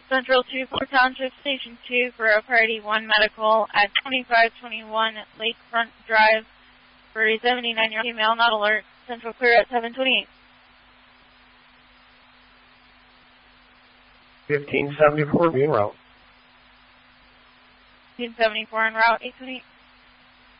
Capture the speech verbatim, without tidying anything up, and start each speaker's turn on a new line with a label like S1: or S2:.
S1: Central two four Township Station two for a Priority one medical at twenty-five twenty-one Lakefront Drive for a seventy-nine-year-old female, not alert. Central clear at seven twenty-eight.
S2: fifteen seventy-four, being route.
S1: fifteen seventy-four en route, eight twenty-eight.